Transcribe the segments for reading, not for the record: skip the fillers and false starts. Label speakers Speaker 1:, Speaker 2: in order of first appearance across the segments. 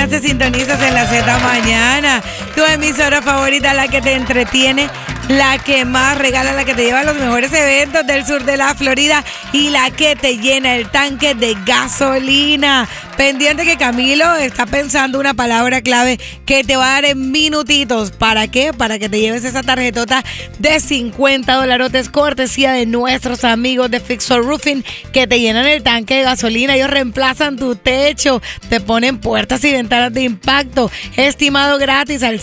Speaker 1: apenas te sintonizas en la Z Mañana, tu emisora favorita, la que te entretiene, la que más regala, la que te lleva a los mejores eventos del sur de la Florida y la que te llena el tanque de gasolina. Pendiente que Camilo está pensando una palabra clave que te va a dar en minutitos. ¿Para qué? Para que te lleves esa tarjetota de $50 cortesía de nuestros amigos de Fixer Roofing, que te llenan el tanque de gasolina. Ellos reemplazan tu techo, te ponen puertas y ventanas de impacto. Estimado gratis al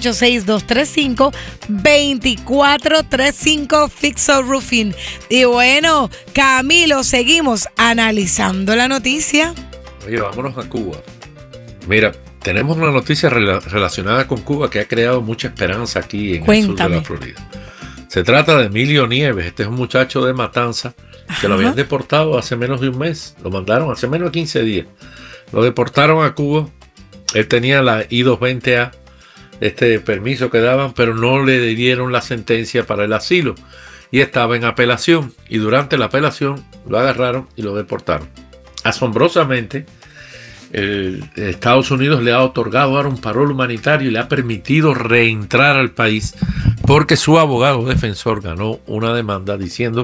Speaker 1: 786-235-2435 Fixer Roofing. Y bueno, Camilo, seguimos analizando la noticia.
Speaker 2: Oye, vámonos a Cuba. Mira, tenemos una noticia relacionada con Cuba que ha creado mucha esperanza aquí en el sur de la Florida. Se trata de Emilio Nieves. Este es un muchacho de Matanza que lo habían deportado hace menos de un mes. Lo mandaron hace menos de 15 días. Lo deportaron a Cuba. Él tenía la I-220A, este permiso que daban, pero no le dieron la sentencia para el asilo. Y estaba en apelación. Y durante la apelación lo agarraron y lo deportaron. Asombrosamente, Estados Unidos le ha otorgado ahora un parol humanitario y le ha permitido reentrar al país porque su abogado defensor ganó una demanda diciendo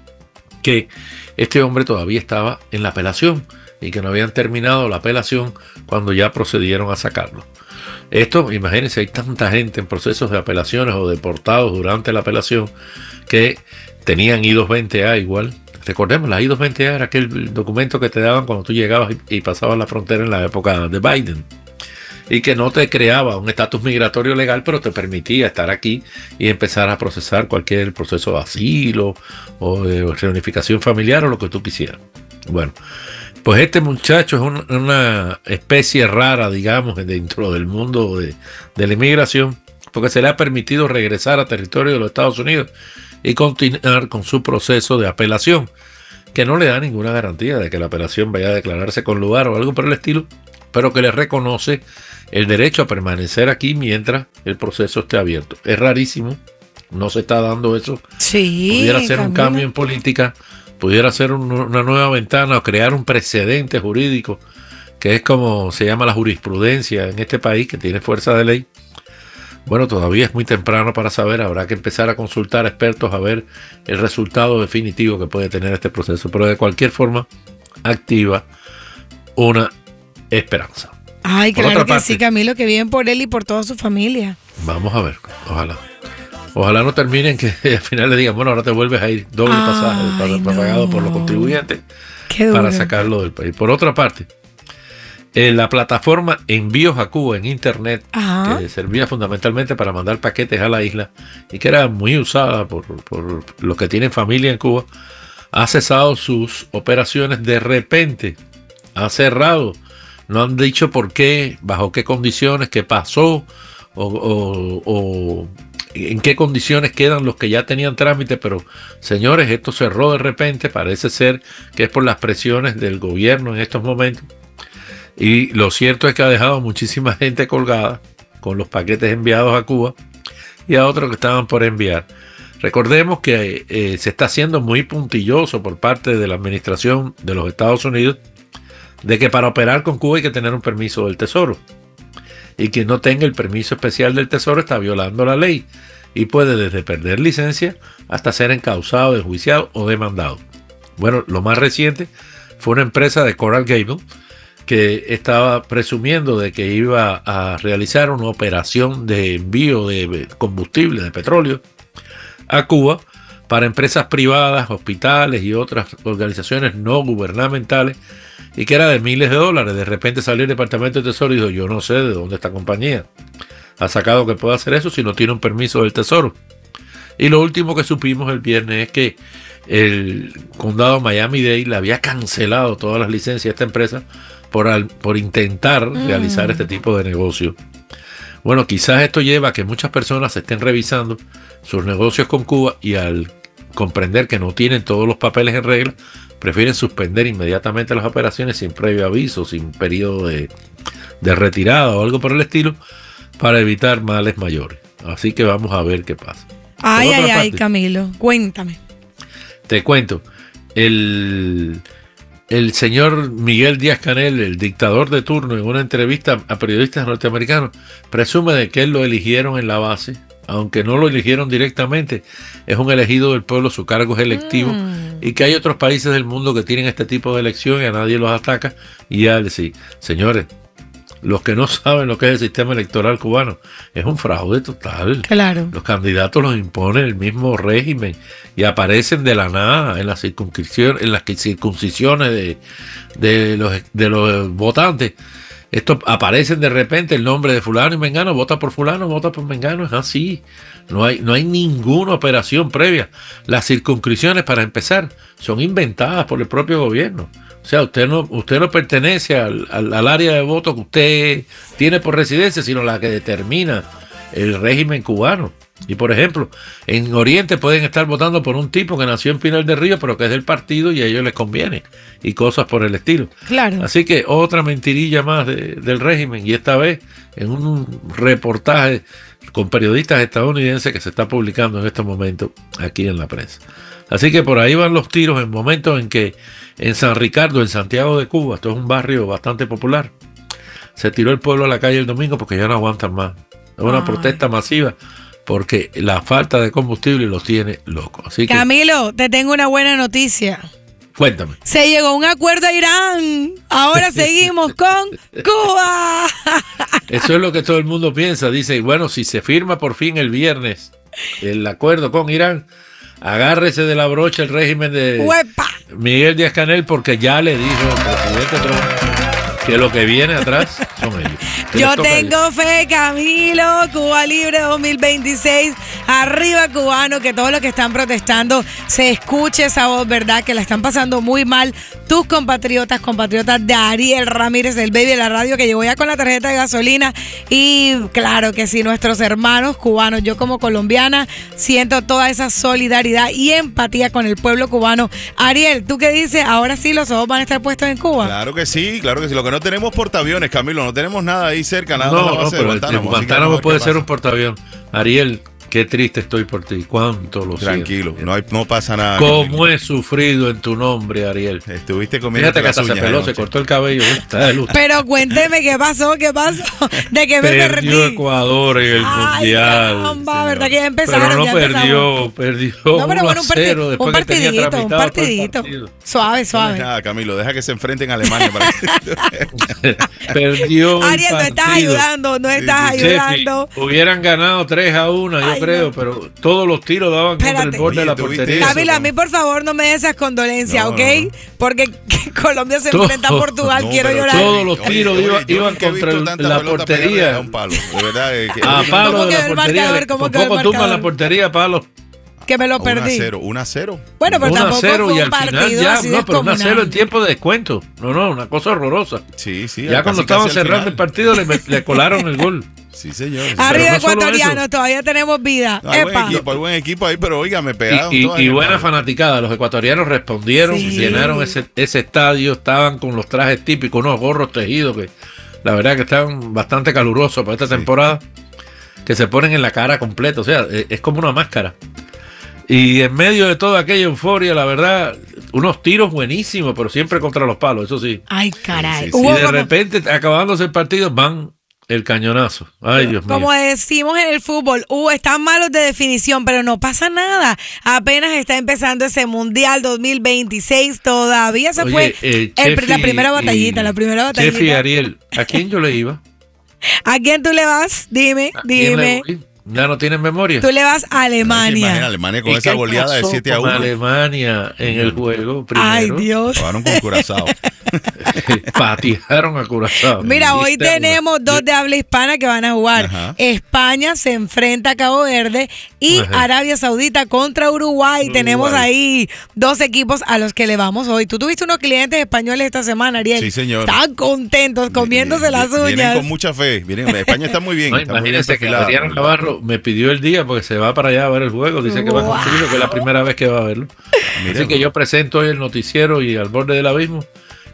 Speaker 2: que este hombre todavía estaba en la apelación y que no habían terminado la apelación cuando ya procedieron a sacarlo. Esto, imagínense, hay tanta gente en procesos de apelaciones o deportados durante la apelación que tenían I-220A igual. Recordemos, la I-220A era aquel documento que te daban cuando tú llegabas y pasabas la frontera en la época de Biden. Y que no te creaba un estatus migratorio legal, pero te permitía estar aquí y empezar a procesar cualquier proceso de asilo o de reunificación familiar o lo que tú quisieras. Bueno, pues este muchacho es una especie rara, digamos, dentro del mundo de la inmigración, porque se le ha permitido regresar a territorio de los Estados Unidos y continuar con su proceso de apelación, que no le da ninguna garantía de que la apelación vaya a declararse con lugar o algo por el estilo, pero que le reconoce el derecho a permanecer aquí mientras el proceso esté abierto. Es rarísimo, no se está dando eso.
Speaker 1: Sí,
Speaker 2: pudiera ser un cambio en política, pudiera ser una nueva ventana o crear un precedente jurídico, que es como se llama la jurisprudencia en este país, que tiene fuerza de ley. Bueno, todavía es muy temprano para saber, habrá que empezar a consultar a expertos a ver el resultado definitivo que puede tener este proceso, pero de cualquier forma activa una esperanza.
Speaker 1: Ay, claro que sí, Camilo, que bien por él y por toda su familia.
Speaker 2: Vamos a ver, ojalá no terminen que al final le digan, bueno, ahora te vuelves a ir doble pasaje pagado por los contribuyentes para sacarlo del país. Por otra parte, la plataforma Envíos a Cuba en internet, que servía fundamentalmente para mandar paquetes a la isla y que era muy usada por los que tienen familia en Cuba, ha cesado sus operaciones de repente, ha cerrado. No han dicho por qué, bajo qué condiciones, qué pasó o en qué condiciones quedan los que ya tenían trámite, pero señores, esto cerró de repente, parece ser que es por las presiones del gobierno en estos momentos. Y lo cierto es que ha dejado muchísima gente colgada con los paquetes enviados a Cuba y a otros que estaban por enviar. Recordemos que se está haciendo muy puntilloso por parte de la administración de los Estados Unidos de que para operar con Cuba hay que tener un permiso del Tesoro. Y quien no tenga el permiso especial del Tesoro está violando la ley y puede desde perder licencia hasta ser encausado, enjuiciado o demandado. Bueno, lo más reciente fue una empresa de Coral Gable que estaba presumiendo de que iba a realizar una operación de envío de combustible, de petróleo, a Cuba para empresas privadas, hospitales y otras organizaciones no gubernamentales, y que era de miles de dólares. De repente salió el Departamento de Tesoro y dijo, yo no sé de dónde esta compañía ha sacado que pueda hacer eso si no tiene un permiso del Tesoro. Y lo último que supimos el viernes es que el condado Miami-Dade le había cancelado todas las licencias a esta empresa por intentar realizar este tipo de negocio. Bueno, quizás esto lleva a que muchas personas estén revisando sus negocios con Cuba y al comprender que no tienen todos los papeles en regla, prefieren suspender inmediatamente las operaciones sin previo aviso, sin periodo de retirada o algo por el estilo, para evitar males mayores. Así que vamos a ver qué pasa.
Speaker 1: Ay, Camilo, cuéntame.
Speaker 2: Te cuento, el señor Miguel Díaz-Canel, el dictador de turno, en una entrevista a periodistas norteamericanos, presume de que él lo eligieron en la base, aunque no lo eligieron directamente, es un elegido del pueblo, su cargo es electivo, y que hay otros países del mundo que tienen este tipo de elección y a nadie los ataca, y ya decir, señores, los que no saben lo que es el sistema electoral cubano, es un fraude total.
Speaker 1: Claro.
Speaker 2: Los candidatos los impone el mismo régimen y aparecen de la nada en las circunscripciones, de los votantes. Estos aparecen de repente el nombre de fulano y mengano, vota por fulano, vota por mengano, es así. No hay ninguna operación previa. Las circunscripciones, para empezar, son inventadas por el propio gobierno. O sea, usted no pertenece al área de voto que usted tiene por residencia, sino la que determina el régimen cubano. Y por ejemplo, en Oriente pueden estar votando por un tipo que nació en Pinar del Río, pero que es del partido y a ellos les conviene, y cosas por el estilo.
Speaker 1: Claro.
Speaker 2: Así que otra mentirilla más del régimen, y esta vez en un reportaje con periodistas estadounidenses que se está publicando en estos momentos aquí en la prensa. Así que por ahí van los tiros en momentos en que en San Ricardo, en Santiago de Cuba, esto es un barrio bastante popular, se tiró el pueblo a la calle el domingo porque ya no aguantan más. Es una protesta masiva porque la falta de combustible los tiene locos. Así que,
Speaker 1: Camilo, te tengo una buena noticia.
Speaker 2: Cuéntame.
Speaker 1: Se llegó a un acuerdo a Irán. Ahora seguimos con Cuba.
Speaker 2: Eso es lo que todo el mundo piensa. Dice, bueno, si se firma por fin el viernes el acuerdo con Irán, agárrese de la brocha el régimen de
Speaker 1: ¡Uepa!
Speaker 2: Miguel Díaz-Canel, porque ya le dijo el presidente Trump que lo que viene atrás son ellos.
Speaker 1: Yo tengo fe, Camilo. Cuba Libre 2026. Arriba, cubano, que todos los que están protestando se escuche esa voz, ¿verdad? Que la están pasando muy mal. Tus compatriotas de Ariel Ramírez, del Baby de la radio, que llegó ya con la tarjeta de gasolina. Y claro que sí, nuestros hermanos cubanos. Yo como colombiana siento toda esa solidaridad y empatía con el pueblo cubano. Ariel, ¿tú qué dices? Ahora sí los ojos van a estar puestos en Cuba.
Speaker 3: Claro que sí, claro que sí. Lo que no tenemos portaaviones, Camilo, no tenemos nada ahí cerca, nada.
Speaker 2: No, pero Guantánamo puede ser un portaavión. Ariel, qué triste estoy por ti. Cuánto lo siento.
Speaker 3: Tranquilo, no pasa nada.
Speaker 2: ¿Cómo he sufrido en tu nombre, Ariel?
Speaker 3: Estuviste comiendo.
Speaker 2: Fíjate que hasta se peló, se cortó el cabello. Está de luto.
Speaker 1: Pero cuénteme qué pasó. ¿De qué me perdí?
Speaker 2: Perdió Ecuador en el Mundial.
Speaker 1: Caramba, ¿verdad que ya empezaron?
Speaker 2: Pero no
Speaker 1: ya
Speaker 2: perdió.
Speaker 1: No, pero bueno,
Speaker 2: un
Speaker 1: partidito. Suave.
Speaker 3: Nada, Camilo, deja que se enfrenten a Alemania.
Speaker 2: Perdió.
Speaker 1: Ariel, no estás ayudando.
Speaker 2: Hubieran ganado 3-1, yo creo, pero todos los tiros daban contra el borde de la portería.
Speaker 1: Camilo, a mí por favor no me des esas condolencias, ¿ok? Porque Colombia se enfrenta a Portugal, quiero llorar.
Speaker 2: Todos los tiros iban contra la portería. A palo de la portería. Tampoco tumban la portería a palo.
Speaker 1: Que me lo perdí.
Speaker 3: 1-0.
Speaker 1: Bueno, pero tampoco fue un
Speaker 2: y al
Speaker 1: partido
Speaker 2: final ya,
Speaker 1: así
Speaker 2: pero
Speaker 1: descomunal.
Speaker 2: 1-0 en tiempo de descuento. No, una cosa horrorosa.
Speaker 3: Sí.
Speaker 2: Ya cuando estaban cerrando el partido le colaron el gol.
Speaker 3: Sí, señor.
Speaker 1: Arriba ecuatorianos, todavía tenemos vida.
Speaker 3: No, hay buen equipo ahí, pero oiga, me pegaron.
Speaker 2: Y buena fanaticada. Los ecuatorianos respondieron, llenaron ese estadio, estaban con los trajes típicos, unos gorros tejidos que la verdad que estaban bastante calurosos para esta temporada, que se ponen en la cara completa, o sea, es como una máscara. Y en medio de toda aquella euforia, la verdad, unos tiros buenísimos, pero siempre contra los palos, eso sí.
Speaker 1: Ay, caray.
Speaker 2: Y de repente, acabándose el partido, van el cañonazo. Ay, Dios mío.
Speaker 1: Como decimos en el fútbol, están malos de definición, pero no pasa nada. Apenas está empezando ese Mundial 2026, todavía se fue la primera batallita.
Speaker 2: Chefi, Ariel, ¿a quién yo le iba?
Speaker 1: ¿A quién tú le vas? Dime.
Speaker 2: Ya no tienen memoria.
Speaker 1: Tú le vas a Alemania.
Speaker 3: Imagina Alemania con esa goleada de 7-1.
Speaker 2: Alemania en el juego primero.
Speaker 1: Ay, Dios.
Speaker 3: Jugaron con Curazao.
Speaker 2: Patearon a Curazao.
Speaker 1: Mira, hoy tenemos dos de habla hispana que van a jugar.
Speaker 3: Ajá.
Speaker 1: España se enfrenta a Cabo Verde y Arabia Saudita contra Uruguay. Tenemos ahí dos equipos a los que le vamos hoy. Tú tuviste unos clientes españoles esta semana, Ariel.
Speaker 3: Sí, señor.
Speaker 1: Están contentos, comiéndose las uñas.
Speaker 3: Vienen con mucha fe. España está muy bien.
Speaker 2: No, imagínense que Adriano Navarro me pidió el día porque se va para allá a ver el juego. Dice que va a conseguirlo, que es la primera vez que va a verlo. Así que yo presento hoy el noticiero y Al Borde del Abismo.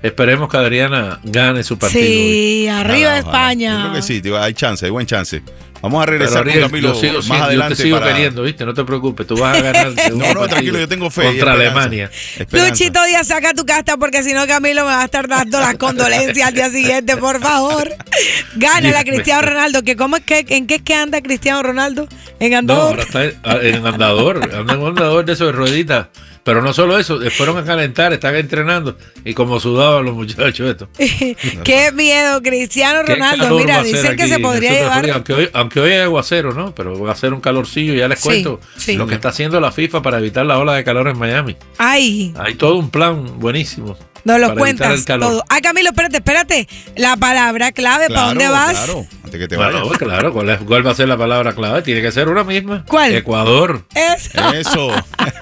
Speaker 2: esperemos que Adriana gane su partido.
Speaker 1: Sí, arriba España.
Speaker 3: Yo creo que sí, tío, hay chance, hay buen chance. Vamos a regresar
Speaker 2: Ariel,
Speaker 3: con Camilo más adelante.
Speaker 2: Yo te sigo queriendo, ¿viste? No te preocupes, tú vas a ganar.
Speaker 3: No, tranquilo, yo tengo fe.
Speaker 2: Contra Alemania.
Speaker 1: Luchito Díaz, saca tu casta porque si no Camilo me va a estar dando las condolencias al día siguiente, por favor. Gana la Cristiano Ronaldo, que ¿en qué es que anda Cristiano Ronaldo? ¿En andador?
Speaker 2: No, ahora está en andador, anda en un andador de esos de rueditas. Pero no solo eso, fueron a calentar, están entrenando y como sudaban los muchachos esto.
Speaker 1: Qué miedo, Cristiano Ronaldo. Mira, dicen que se podría llevar.
Speaker 2: Aunque hoy hay aguacero, ¿no? Pero va a ser un calorcillo, ya les cuento lo que está haciendo la FIFA para evitar la ola de calor en Miami. Hay todo un plan buenísimo.
Speaker 1: Nos lo cuentas todo. Camilo, espérate. La palabra clave, ¿para dónde vas?
Speaker 3: Claro, antes que te vayas.
Speaker 2: Claro, ¿cuál va a ser la palabra clave? Tiene que ser una misma.
Speaker 1: ¿Cuál?
Speaker 2: Ecuador.
Speaker 3: Eso.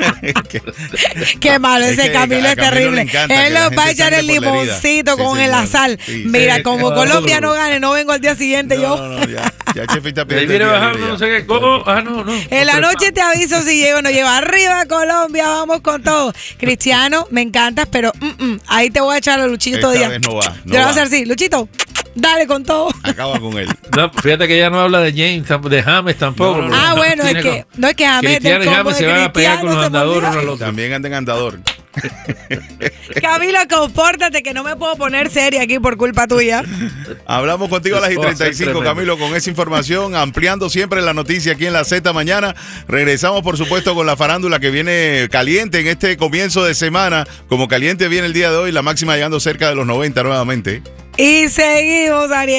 Speaker 1: Qué malo ese Camilo, es terrible. Él nos va a echar el limoncito con la sal. Sí. Mira, como Colombia no gane, no vengo al día siguiente yo.
Speaker 3: No, ya Chefi está pidiendo.
Speaker 2: Viene bajando, no sé qué. No.
Speaker 1: En la noche te aviso si llego o no llego. Arriba Colombia, vamos con todo. Cristiano, me encantas, pero ahí te voy a echar a Luchito Díaz.
Speaker 3: No va.
Speaker 1: Yo lo voy a hacer así. Luchito, dale con todo.
Speaker 3: Acaba con él.
Speaker 2: No, fíjate que ella no habla de James, de James tampoco.
Speaker 1: No, bueno, es que James
Speaker 2: Cristiano y James se van a pegar con los andadores uno al otro.
Speaker 3: También andan andador.
Speaker 1: Camilo, compórtate que no me puedo poner seria aquí por culpa tuya.
Speaker 3: Hablamos contigo a las 35, Camilo, con esa información, ampliando siempre la noticia aquí en la Z Mañana. Regresamos, por supuesto, con la farándula que viene caliente en este comienzo de semana. Como caliente viene el día de hoy, la máxima llegando cerca de los 90 nuevamente.
Speaker 1: Y seguimos, Ariel.